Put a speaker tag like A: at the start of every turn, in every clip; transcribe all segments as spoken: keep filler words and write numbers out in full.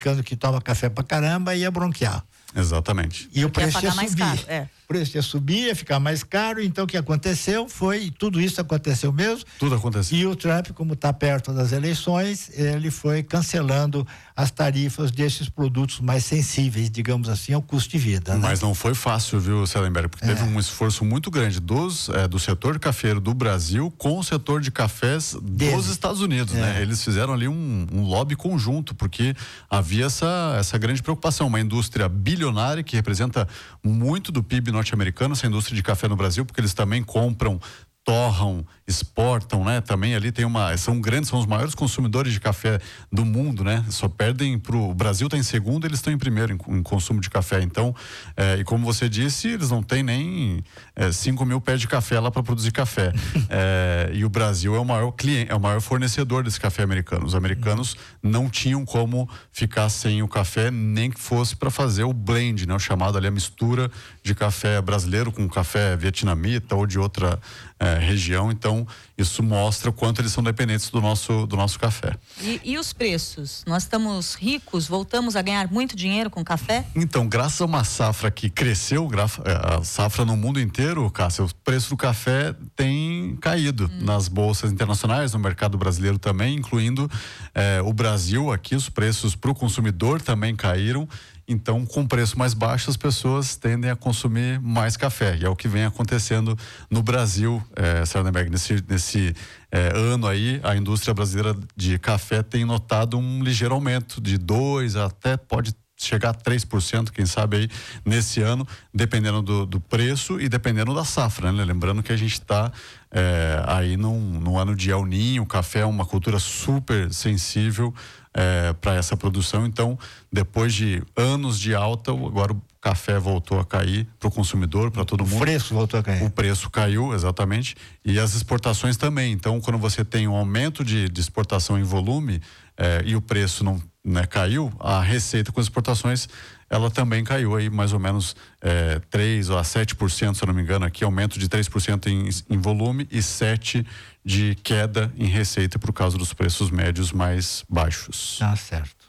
A: americano que toma café pra caramba ia bronquear.
B: Exatamente.
A: E o preço ia, ia
C: mais
A: subir.
C: caro, é.
A: O preço ia subir, ia ficar mais caro. Então o que aconteceu foi, tudo isso aconteceu mesmo.
B: Tudo aconteceu.
A: E o Trump, como está perto das eleições, ele foi cancelando as tarifas desses produtos mais sensíveis, digamos assim, ao custo de vida.
B: Mas
A: né?
B: não foi fácil, viu, Sellenberg? Porque é. teve um esforço muito grande dos, é, do setor cafeiro do Brasil com o setor de cafés Dele. dos Estados Unidos, é. né? Eles fizeram ali um, um lobby conjunto, porque havia essa, essa grande preocupação. Uma indústria bilionária que representa muito do P I B norte-americano, essa indústria de café no Brasil, porque eles também compram, torram, exportam, né? Também ali tem uma, são grandes, são os maiores consumidores de café do mundo, né? Só perdem pro, o Brasil tá em segundo, eles estão em primeiro em, em consumo de café. Então, é, e como você disse, eles não têm nem é, cinco mil pés de café lá para produzir café. é, e o Brasil é o maior cliente, é o maior fornecedor desse café americano. Os americanos não tinham como ficar sem o café, nem que fosse para fazer o blend, né? O chamado ali a mistura de café brasileiro com café vietnamita ou de outra é, região. Então, isso mostra o quanto eles são dependentes do nosso, do nosso café.
C: E, e os preços? Nós estamos ricos? Voltamos a ganhar muito dinheiro com café?
B: Então, graças a uma safra que cresceu, a safra no mundo inteiro, Cássia, o preço do café tem caído hum. nas bolsas internacionais, no mercado brasileiro também, incluindo eh, o Brasil. Aqui os preços para o consumidor também caíram. Então, com preço mais baixo, as pessoas tendem a consumir mais café. E é o que vem acontecendo no Brasil, é, Sellenberg. Nesse, nesse é, ano aí, a indústria brasileira de café tem notado um ligeiro aumento de dois por cento até pode chegar a três por cento, quem sabe aí, nesse ano, dependendo do, do preço e dependendo da safra, né? Lembrando que a gente está é, aí num, num ano de El Niño, o café é uma cultura super sensível é, para essa produção. Então, depois de anos de alta, agora o café voltou a cair para o consumidor, para todo mundo.
A: O preço voltou a cair.
B: O preço caiu, exatamente, e as exportações também. Então, quando você tem um aumento de, de exportação em volume é, e o preço não né, caiu, a receita com as exportações ela também caiu aí mais ou menos é, três a sete por cento, se eu não me engano, aqui aumento de três por cento em, em volume e sete por cento de queda em receita por causa dos preços médios mais baixos.
A: Tá certo.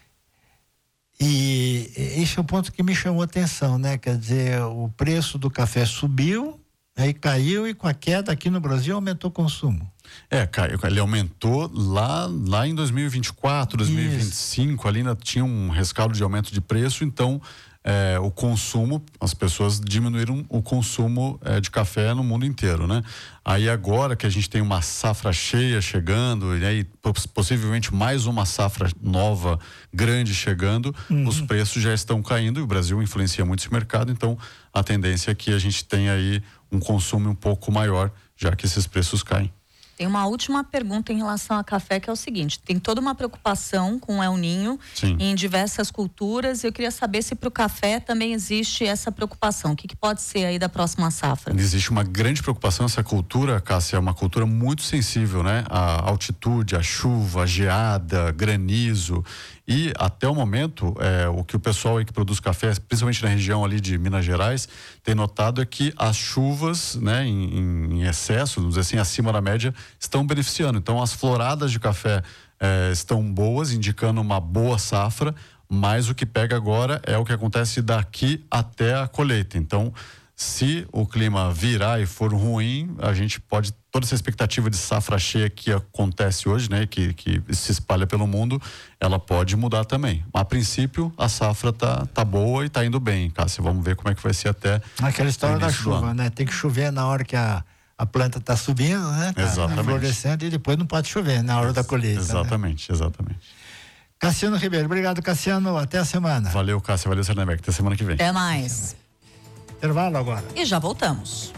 A: E esse é o ponto que me chamou a atenção, né? Quer dizer, o preço do café subiu, aí caiu e com a queda aqui no Brasil aumentou o consumo.
B: É, caiu, ele aumentou lá, lá em dois mil e vinte e quatro, dois mil e vinte e cinco, Isso. ali ainda tinha um rescaldo de aumento de preço, então é, o consumo, as pessoas diminuíram o consumo é, de café no mundo inteiro, né? Aí agora que a gente tem uma safra cheia chegando, e aí possivelmente mais uma safra nova, grande chegando, uhum. os preços já estão caindo e o Brasil influencia muito esse mercado, então a tendência é que a gente tenha aí um consumo um pouco maior, já que esses preços caem.
C: Tem uma última pergunta em relação a café, que é o seguinte: tem toda uma preocupação com o El Niño em diversas culturas. Eu queria saber se para o café também existe essa preocupação. O que, que pode ser aí da próxima safra?
B: Existe uma grande preocupação. Essa cultura, Cássia, é uma cultura muito sensível, né? A altitude, a chuva, a geada, granizo. E até o momento, é, o que o pessoal aí que produz café, principalmente na região ali de Minas Gerais, tem notado é que as chuvas, né, em, em excesso, vamos dizer assim, acima da média, estão beneficiando. Então, as floradas de café é, estão boas, indicando uma boa safra, mas o que pega agora é o que acontece daqui até a colheita. Então, se o clima virar e for ruim, a gente pode, toda essa expectativa de safra cheia que acontece hoje, né, que, que se espalha pelo mundo, ela pode mudar também. A princípio, a safra tá, tá boa e tá indo bem, Cássia. Vamos ver como é que vai ser até
A: aquela história da chuva, né? Tem que chover na hora que a, a planta tá subindo, né? Tá,
B: exatamente.
A: Florescendo, e depois não pode chover na hora Ex- da colheita.
B: Exatamente, né? exatamente.
A: Cassiano Ribeiro, obrigado, Cassiano. Até a semana.
B: Valeu, Cássia. Valeu, Sellenberg. Até semana que vem.
C: Até mais.
A: Intervalo agora.
C: E já voltamos.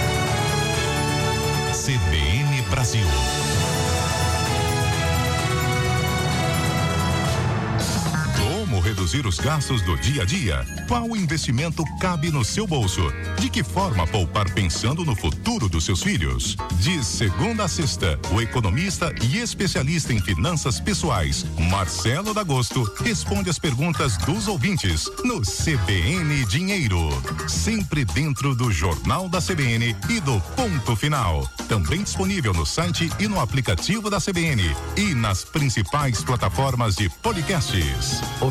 D: C B N Brasil. Como reduzir os gastos do dia a dia? Qual investimento cabe no seu bolso? De que forma poupar pensando no futuro dos seus filhos? De segunda a sexta, o economista e especialista em finanças pessoais, Marcelo D'Agosto, responde as perguntas dos ouvintes no C B N Dinheiro. Sempre dentro do Jornal da C B N e do Ponto Final. Também disponível no site e no aplicativo da C B N e nas principais plataformas de podcasts.